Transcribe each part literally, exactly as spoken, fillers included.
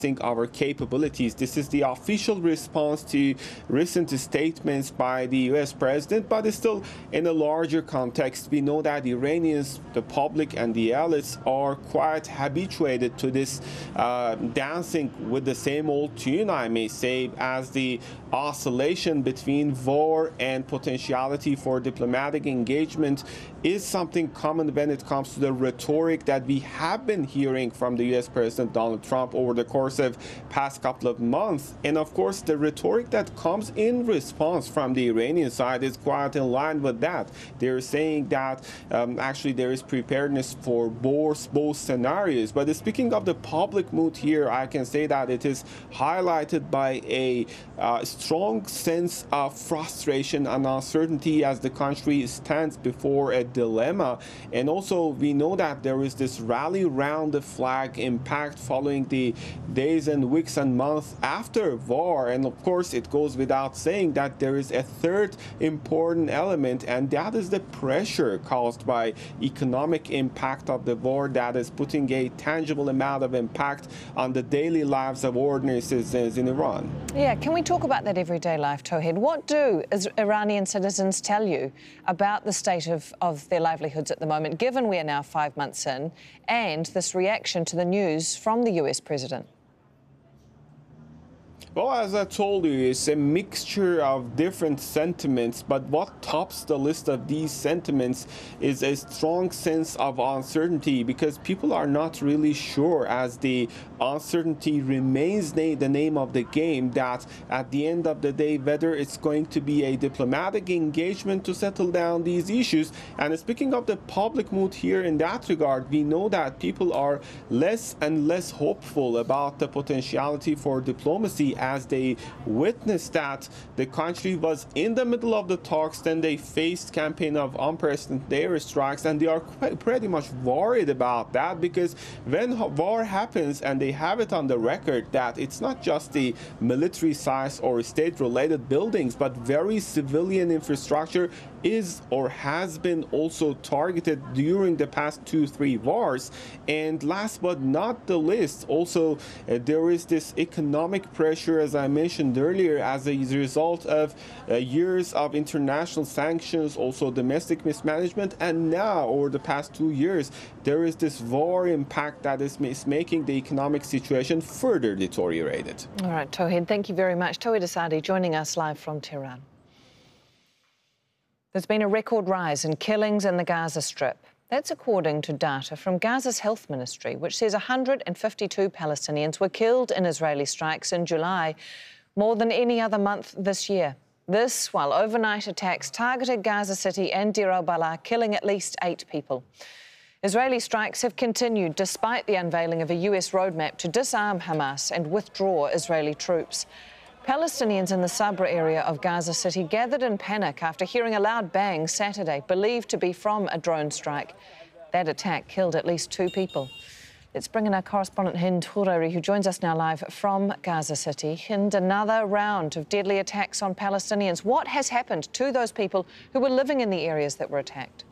our capabilities. This is the official response to recent statements by the U S president, but it's still in a larger context. We know that the Iranians, the public and the elites are quite habituated to this uh, dancing with the same old tune, I may say, as the oscillation between war and potentiality for diplomatic engagement is something common when it comes to the rhetoric that we have been hearing from the U S President Donald Trump over the course of past couple of months. And of course, the rhetoric that comes in response from the Iranian side is quite in line with that. They're saying that um, actually there is preparedness for both, both scenarios. But speaking of the public mood here, I can say that it is highlighted by a uh, strong sense of frustration and uncertainty as the country stands before a dilemma. And also, we know that there is this rally round the flag impact following the days and weeks and months after war. And of course, it goes without saying that there is a third important element, and that is the pressure caused by economic impact of the war that is putting a tangible amount of impact on the daily lives of ordinary citizens in Iran. Yeah, can we talk about that everyday life, Tauhid? What do Iranian citizens tell you about the state of, of their livelihoods at the moment, given we are now five months in, and this reaction to the news from the U S president? Well, as I told you, it's a mixture of different sentiments, but what tops the list of these sentiments is a strong sense of uncertainty, because people are not really sure, as the uncertainty remains the name of the game, that at the end of the day, whether it's going to be a diplomatic engagement to settle down these issues. And speaking of the public mood here in that regard, we know that people are less and less hopeful about the potentiality for diplomacy as they witnessed that the country was in the middle of the talks, then they faced campaign of unprecedented airstrikes, and they are quite, pretty much worried about that, because when war happens, and they have it on the record that it's not just the military size or state-related buildings, but very civilian infrastructure is or has been also targeted during the past two, three wars. And last but not the least, also uh, there is this economic pressure, as I mentioned earlier, as a result of uh, years of international sanctions, also domestic mismanagement, and now over the past two years, there is this war impact that is, is making the economic situation further deteriorated. All right, Tauhid, thank you very much. Tauhid Asadi joining us live from Tehran. There's been a record rise in killings in the Gaza Strip. That's according to data from Gaza's health ministry, which says one hundred fifty-two Palestinians were killed in Israeli strikes in July, more than any other month this year. This while overnight attacks targeted Gaza City and Deir al-Balah, killing at least eight people. Israeli strikes have continued despite the unveiling of a U S roadmap to disarm Hamas and withdraw Israeli troops. Palestinians in the Sabra area of Gaza City gathered in panic after hearing a loud bang Saturday, believed to be from a drone strike. That attack killed at least two people. Let's bring in our correspondent Hind Hureri, who joins us now live from Gaza City. Hind, another round of deadly attacks on Palestinians. What has happened to those people who were living in the areas that were attacked?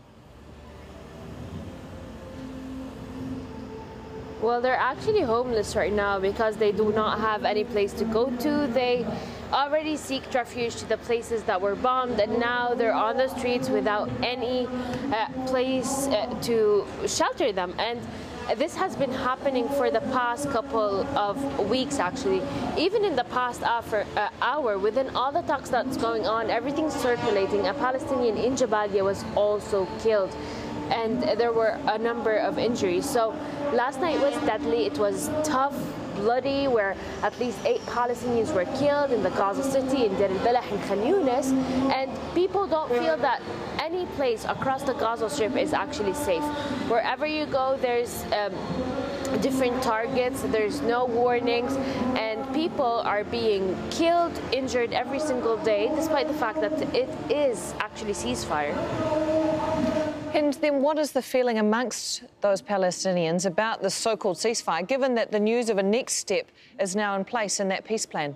Well, they're actually homeless right now because they do not have any place to go to. They already seek refuge to the places that were bombed, and now they're on the streets without any uh, place uh, to shelter them. And this has been happening for the past couple of weeks, actually. Even in the past hour, uh, hour within all the talks that's going on, everything's circulating. A Palestinian in Jabalia was also killed, and there were a number of injuries. So last night was deadly. It was tough, bloody, where at least eight Palestinians were killed in the Gaza City, in Deir al-Balah, in Khan Yunis, and people don't feel that any place across the Gaza Strip is actually safe. Wherever you go, there's um, different targets, there's no warnings, and people are being killed, injured every single day, despite the fact that it is actually ceasefire. And then what is the feeling amongst those Palestinians about the so-called ceasefire, given that the news of a next step is now in place in that peace plan?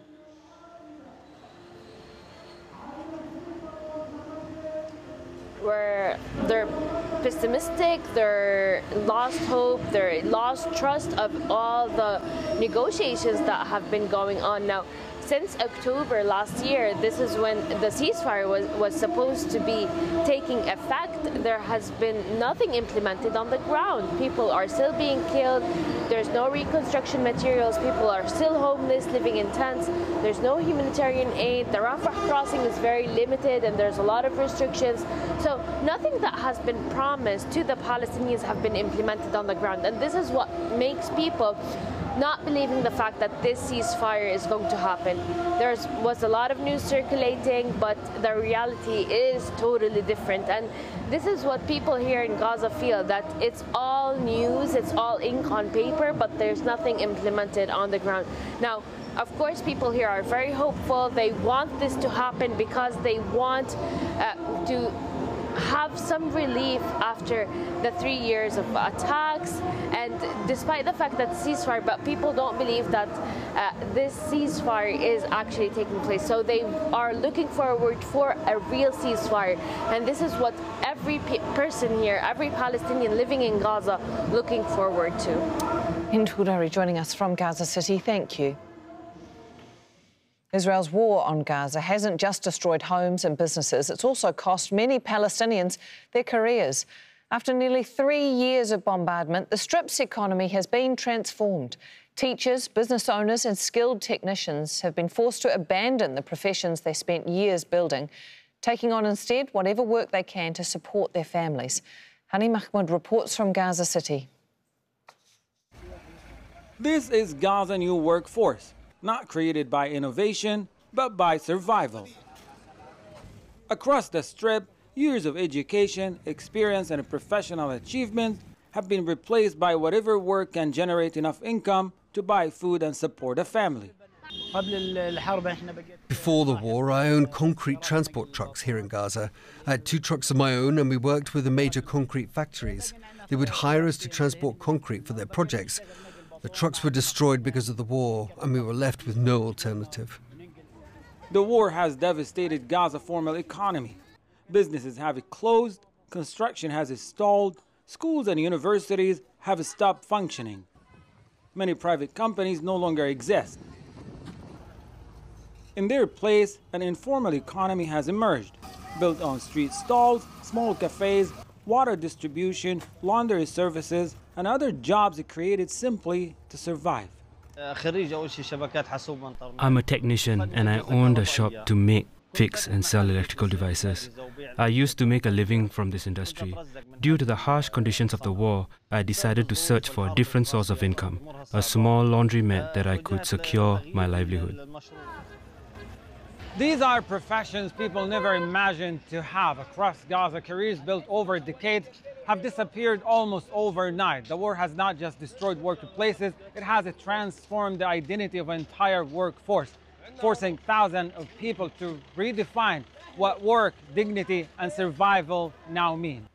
Where they're pessimistic, they're lost hope, they're lost trust of all the negotiations that have been going on now. Since October last year, this is when the ceasefire was, was supposed to be taking effect. There has been nothing implemented on the ground. People are still being killed. There's no reconstruction materials. People are still homeless, living in tents. There's no humanitarian aid. The Rafah crossing is very limited and there's a lot of restrictions. So nothing that has been promised to the Palestinians have been implemented on the ground. And this is what makes people not believing the fact that this ceasefire is going to happen. There was a lot of news circulating, but the reality is totally different. And this is what people here in Gaza feel, that it's all news, it's all ink on paper, but there's nothing implemented on the ground. Now, of course, people here are very hopeful. They want this to happen because they want uh, to have some relief after the three years of attacks, and despite the fact that ceasefire, but people don't believe that uh, this ceasefire is actually taking place. So they are looking forward for a real ceasefire, and this is what every pe person here, every Palestinian living in Gaza, looking forward to. Hind Hurari joining us from Gaza City. Thank you. Israel's war on Gaza hasn't just destroyed homes and businesses, it's also cost many Palestinians their careers. After nearly three years of bombardment, the Strip's economy has been transformed. Teachers, business owners and skilled technicians have been forced to abandon the professions they spent years building, taking on instead whatever work they can to support their families. Hani Mahmoud reports from Gaza City. This is Gaza's new workforce. Not created by innovation, but by survival. Across the Strip, years of education, experience, and professional achievements have been replaced by whatever work can generate enough income to buy food and support a family. Before the war, I owned concrete transport trucks here in Gaza. I had two trucks of my own and we worked with the major concrete factories. They would hire us to transport concrete for their projects. The trucks were destroyed because of the war, and we were left with no alternative. The war has devastated Gaza's formal economy. Businesses have closed, construction has stalled, schools and universities have stopped functioning. Many private companies no longer exist. In their place, an informal economy has emerged, built on street stalls, small cafes, water distribution, laundry services, and other jobs created simply to survive. I'm a technician and I owned a shop to make, fix and sell electrical devices. I used to make a living from this industry. Due to the harsh conditions of the war, I decided to search for a different source of income, a small laundromat that I could secure my livelihood. These are professions people never imagined to have. Across Gaza, careers built over decades have disappeared almost overnight. The war has not just destroyed workplaces, it has transformed the identity of an entire workforce, forcing thousands of people to redefine what work, dignity, and survival now mean.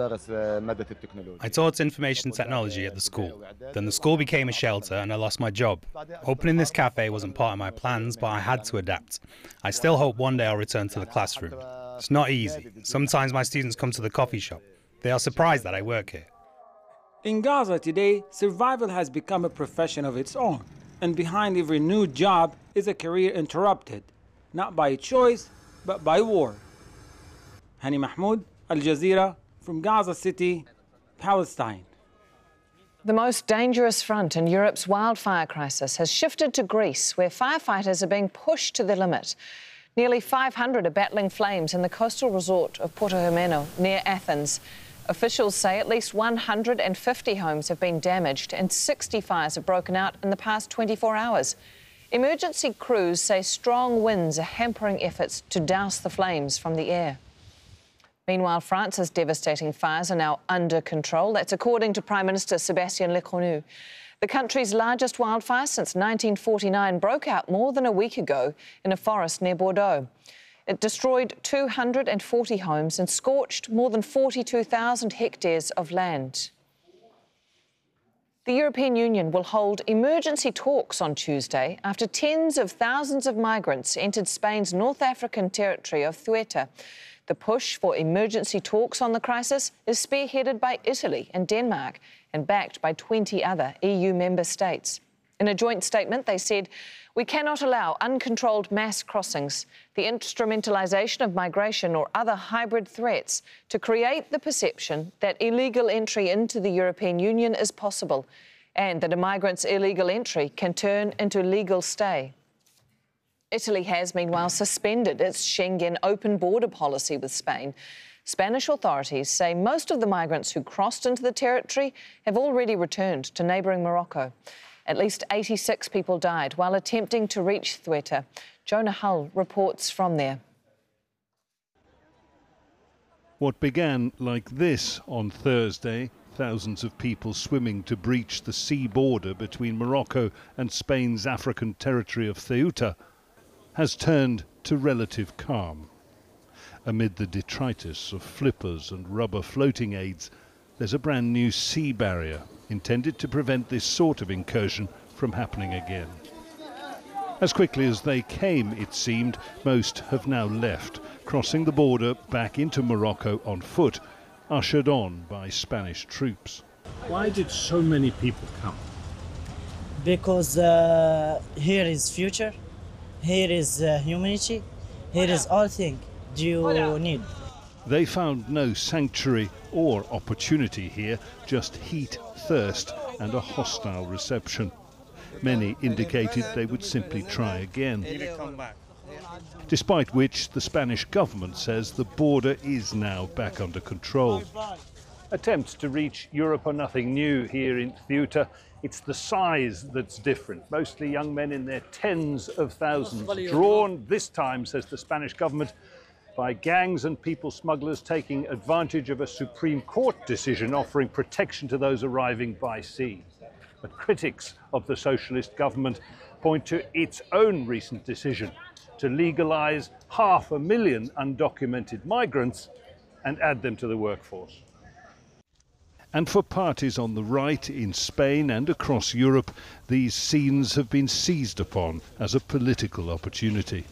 I taught information technology at the school. Then the school became a shelter and I lost my job. Opening this cafe wasn't part of my plans, but I had to adapt. I still hope one day I'll return to the classroom. It's not easy. Sometimes my students come to the coffee shop. They are surprised that I work here. In Gaza today, survival has become a profession of its own. And behind every new job is a career interrupted, not by choice, but by war. Hani Mahmoud, Al Jazeera, from Gaza City, Palestine. The most dangerous front in Europe's wildfire crisis has shifted to Greece, where firefighters are being pushed to the limit. Nearly five hundred are battling flames in the coastal resort of Portohomeno, near Athens. Officials say at least one hundred fifty homes have been damaged and sixty fires have broken out in the past twenty-four hours. Emergency crews say strong winds are hampering efforts to douse the flames from the air. Meanwhile, France's devastating fires are now under control. That's according to Prime Minister Sébastien Lecornu. The country's largest wildfire since nineteen forty-nine broke out more than a week ago in a forest near Bordeaux. It destroyed two hundred forty homes and scorched more than forty-two thousand hectares of land. The European Union will hold emergency talks on Tuesday after tens of thousands of migrants entered Spain's North African territory of Ceuta. The push for emergency talks on the crisis is spearheaded by Italy and Denmark and backed by twenty other E U member states. In a joint statement, they said, "We cannot allow uncontrolled mass crossings, the instrumentalisation of migration or other hybrid threats to create the perception that illegal entry into the European Union is possible and that a migrant's illegal entry can turn into legal stay." Italy has, meanwhile, suspended its Schengen open border policy with Spain. Spanish authorities say most of the migrants who crossed into the territory have already returned to neighbouring Morocco. At least eighty-six people died while attempting to reach Ceuta. Jonah Hull reports from there. What began like this on Thursday, thousands of people swimming to breach the sea border between Morocco and Spain's African territory of Ceuta, has turned to relative calm. Amid the detritus of flippers and rubber floating aids, there's a brand new sea barrier intended to prevent this sort of incursion from happening again. As quickly as they came, it seemed, most have now left, crossing the border back into Morocco on foot, ushered on by Spanish troops. Why did so many people come? Because uh, here is future, here is uh, humanity, here is all things you need. They found no sanctuary or opportunity here, just heat, thirst and a hostile reception. Many indicated they would simply try again. Despite which, the Spanish government says the border is now back under control. Attempts to reach Europe are nothing new here in Ceuta. It's the size that's different. Mostly young men in their tens of thousands, drawn this time, says the Spanish government, by gangs and people smugglers taking advantage of a Supreme Court decision offering protection to those arriving by sea. But critics of the socialist government point to its own recent decision to legalize half a million undocumented migrants and add them to the workforce. And for parties on the right in Spain and across Europe, these scenes have been seized upon as a political opportunity.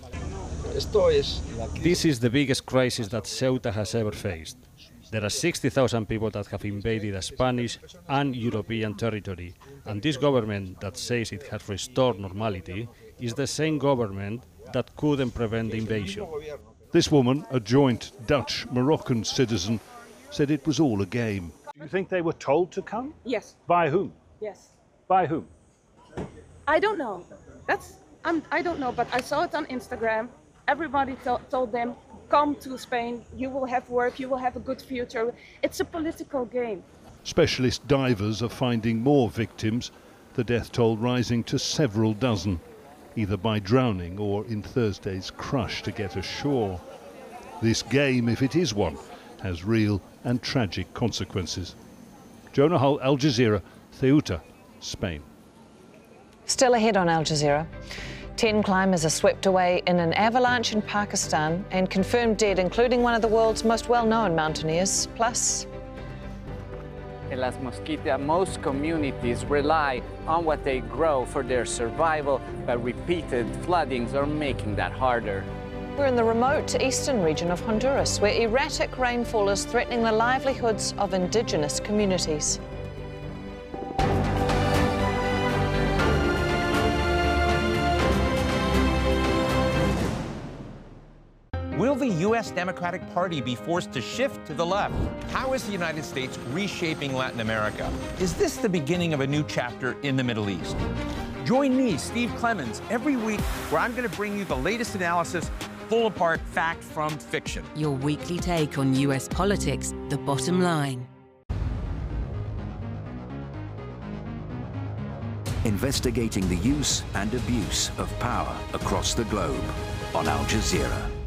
This is the biggest crisis that Ceuta has ever faced. There are sixty thousand people that have invaded a Spanish and European territory, and this government that says it has restored normality is the same government that couldn't prevent the invasion. This woman, a joint Dutch-Moroccan citizen, said it was all a game. Do you think they were told to come? Yes. By whom? Yes. By whom? I don't know. That's I'm, I don't know, but I saw it on Instagram. Everybody to told them, come to Spain, you will have work, you will have a good future. It's a political game. Specialist divers are finding more victims, the death toll rising to several dozen, either by drowning or in Thursday's crush to get ashore. This game, if it is one, has real and tragic consequences. Jonah Hull, Al Jazeera, Ceuta, Spain. Still ahead on Al Jazeera. Ten climbers are swept away in an avalanche in Pakistan and confirmed dead, including one of the world's most well-known mountaineers. Plus, in Las Mosquitas, most communities rely on what they grow for their survival, but repeated floodings are making that harder. We're in the remote eastern region of Honduras, where erratic rainfall is threatening the livelihoods of indigenous communities. Will the U S Democratic Party be forced to shift to the left? How is the United States reshaping Latin America? Is this the beginning of a new chapter in the Middle East? Join me, Steve Clemons, every week where I'm going to bring you the latest analysis, pull apart fact from fiction. Your weekly take on U S politics, The Bottom Line. Investigating the use and abuse of power across the globe on Al Jazeera.